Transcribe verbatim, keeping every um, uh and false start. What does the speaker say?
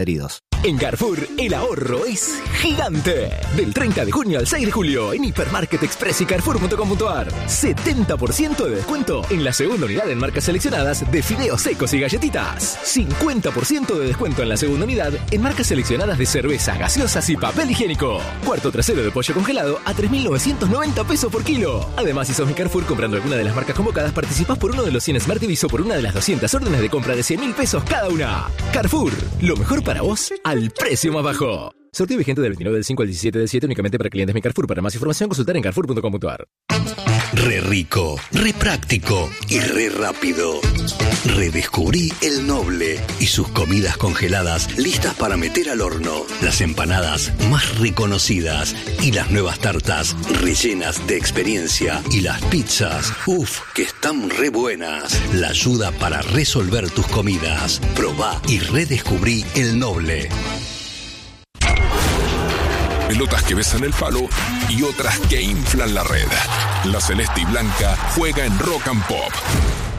heridos. En Carrefour, el ahorro es gigante. Del treinta de junio al seis de julio, en Hipermarket Express y Carrefour punto com punto a r. setenta por ciento de descuento en la segunda unidad en marcas seleccionadas de fideos secos y galletitas. cincuenta por ciento de descuento en la segunda unidad en marcas seleccionadas de cerveza, gaseosas y papel higiénico. Cuarto trasero de pollo congelado a tres mil novecientos noventa pesos por kilo. Además, si sos mi Carrefour comprando alguna de las marcas convocadas, participás por uno de los cien Smart T Vs o por una de las doscientas órdenes de compra de cien mil pesos cada una. Carrefour, lo mejor para vos al precio más bajo. Sorteo vigente del veintinueve del cinco al diecisiete del siete únicamente para clientes Mi Carrefour. Para más información, consultar en Carrefour punto com punto a r. Re rico, re práctico y re rápido. Redescubrí El Noble y sus comidas congeladas listas para meter al horno. Las empanadas más reconocidas y las nuevas tartas rellenas de experiencia. Y las pizzas, uff, que están re buenas. La ayuda para resolver tus comidas. Probá y redescubrí El Noble. Pelotas que besan el palo y otras que inflan la red. La celeste y blanca juega en Rock and Pop.